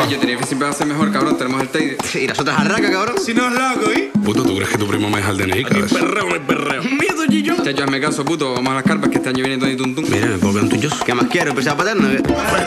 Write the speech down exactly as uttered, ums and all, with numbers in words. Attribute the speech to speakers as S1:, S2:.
S1: Sí, yo tenía que siempre va a ser mejor, cabrón. Tenemos el Teide.
S2: Sí, y las otras arracas, cabrón.
S3: Si no es loco, ¿y?
S4: Puto, ¿tú crees que tu primo me deja el D N I?
S3: Aquí perreo, no hay perreo.
S1: Miedo, Gillo. Chacho, hazme caso, puto. Vamos a las carpas que este año viene todo y tum tum.
S2: Mira, ¿me puedo quedar un tuyo? ¿Qué más quiero? ¿Empezar a paterno?